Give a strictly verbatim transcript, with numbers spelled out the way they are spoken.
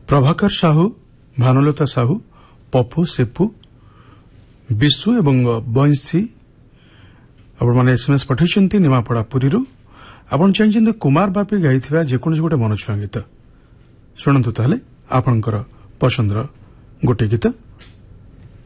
प्रभाकर साहू भानुलता साहू पप्पू सेपू विश्व एवं बंशी आपने एसएमएस पठाई निमापड़ा पुरी आपन चाहिए कुमार बापी गाई जेकोसी गोटे मनछुआ गीत शुणु ताहले आपणकर पसंदर गोटे गीत।